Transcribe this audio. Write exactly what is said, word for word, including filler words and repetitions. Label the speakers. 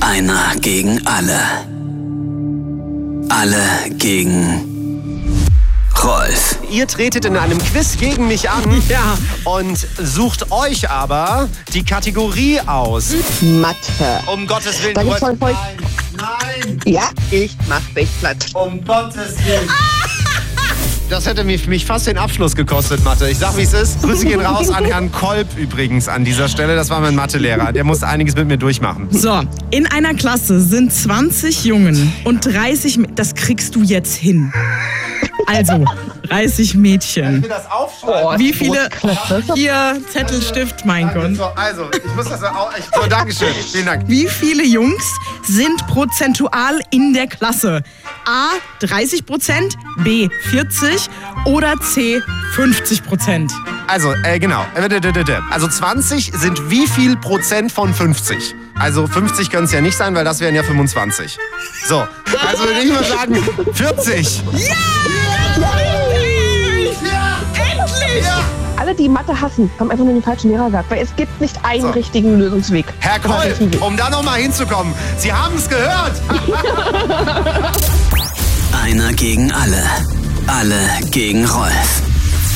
Speaker 1: Einer gegen alle. Alle gegen Rolf.
Speaker 2: Ihr tretet in einem Quiz gegen mich an
Speaker 3: Ja.
Speaker 2: und sucht euch aber die Kategorie aus.
Speaker 4: Mathe.
Speaker 2: Um Gottes Willen.
Speaker 4: Da gibt's voll, voll.
Speaker 2: Nein,
Speaker 4: Ja, ich mach dich platt.
Speaker 2: um Gottes Willen. Das hätte mich, mich fast den Abschluss gekostet, Mathe. Ich sag, wie es ist. Grüße gehen raus an Herrn Kolb übrigens an dieser Stelle. Das war mein Mathelehrer. Der musste einiges mit mir durchmachen.
Speaker 3: So, in einer Klasse sind zwanzig Jungen und dreißig... Mä- Das kriegst du jetzt hin. Also, dreißig Mädchen.
Speaker 2: das aufschreiben.
Speaker 3: Wie viele... Hier, Zettel, Stift, mein Gott.
Speaker 2: So, also, ich muss das auch... Ich, so, Dankeschön. Vielen Dank.
Speaker 3: Wie viele Jungs sind prozentual in der Klasse? A, dreißig Prozent, B, vierzig oder C, fünfzig Prozent?
Speaker 2: Also, äh, genau. Also zwanzig sind wie viel Prozent von fünfzig? Also fünfzig können es ja nicht sein, weil das wären ja fünfundzwanzig. So, also würde ich mal sagen vierzig.
Speaker 3: Ja! Endlich!
Speaker 4: Alle, die Mathe hassen, haben einfach nur den falschen Lehrer gesagt, weil es gibt nicht einen
Speaker 2: So.
Speaker 4: richtigen Lösungsweg.
Speaker 2: Herr Kolb, um da nochmal hinzukommen, Sie haben es gehört.
Speaker 1: Einer gegen alle. Alle gegen Rolf.